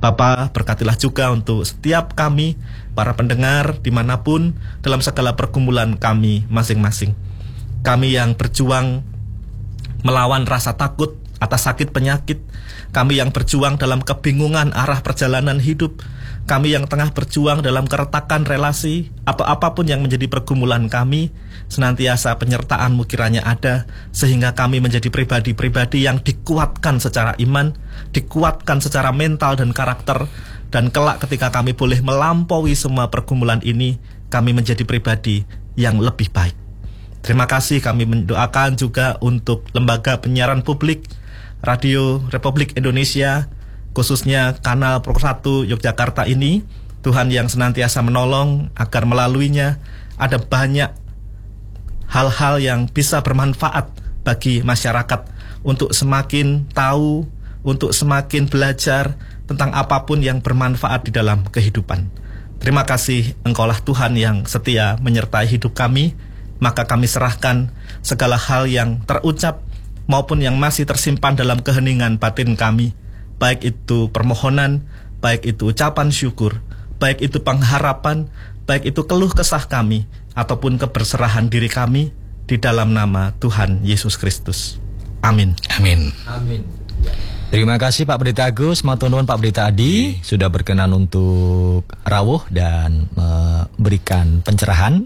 Bapa, berkatilah juga untuk setiap kami, para pendengar dimanapun, dalam segala pergumulan kami masing-masing. Kami yang berjuang melawan rasa takut atas sakit penyakit, kami yang berjuang dalam kebingungan arah perjalanan hidup, kami yang tengah berjuang dalam keretakan relasi, atau apapun yang menjadi pergumulan kami, senantiasa penyertaan-Mu kiranya ada, sehingga kami menjadi pribadi-pribadi yang dikuatkan secara iman, dikuatkan secara mental dan karakter, dan kelak ketika kami boleh melampaui semua pergumulan ini, kami menjadi pribadi yang lebih baik. Terima kasih, kami mendoakan juga untuk lembaga penyiaran publik Radio Republik Indonesia, khususnya kanal Pro 1 Yogyakarta ini. Tuhan yang senantiasa menolong agar melaluinya ada banyak hal-hal yang bisa bermanfaat bagi masyarakat untuk semakin tahu, untuk semakin belajar tentang apapun yang bermanfaat di dalam kehidupan. Terima kasih, Engkaulah Tuhan yang setia menyertai hidup kami. Maka kami serahkan segala hal yang terucap maupun yang masih tersimpan dalam keheningan batin kami, baik itu permohonan, baik itu ucapan syukur, baik itu pengharapan, baik itu keluh kesah kami, ataupun keberserahan diri kami, di dalam nama Tuhan Yesus Kristus. Amin. Amin. Amin. Terima kasih Pak Pendeta Agus, matur nuwun Pak Pendeta Adi sudah berkenan untuk rawuh dan memberikan pencerahan,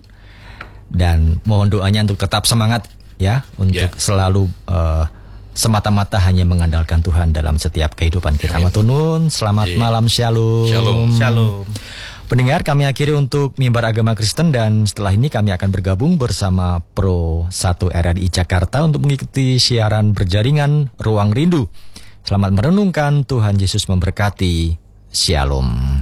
dan mohon doanya untuk tetap semangat ya, untuk selalu semata-mata hanya mengandalkan Tuhan dalam setiap kehidupan kita. Matur nuwun, selamat malam, shalom. Shalom. Shalom. Pendengar, kami akhiri untuk Mimbar Agama Kristen, dan setelah ini kami akan bergabung bersama Pro 1 RRI Jakarta untuk mengikuti siaran berjaringan Ruang Rindu. Selamat merenungkan, Tuhan Yesus memberkati. Shalom.